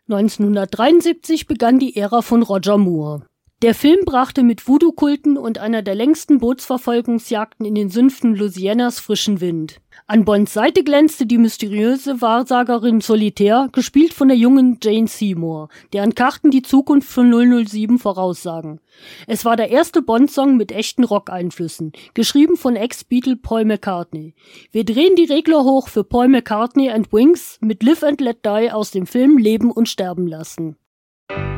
1973 begann die Ära von Roger Moore. Der Film brachte mit Voodoo-Kulten und einer der längsten Bootsverfolgungsjagden in den Sümpfen Louisianas frischen Wind. An Bonds Seite glänzte die mysteriöse Wahrsagerin Solitaire, gespielt von der jungen Jane Seymour, deren Karten die Zukunft von 007 voraussagen. Es war der erste Bond-Song mit echten Rock-Einflüssen, geschrieben von Ex-Beatle Paul McCartney. Wir drehen die Regler hoch für Paul McCartney and Wings mit Live and Let Die aus dem Film Leben und Sterben lassen.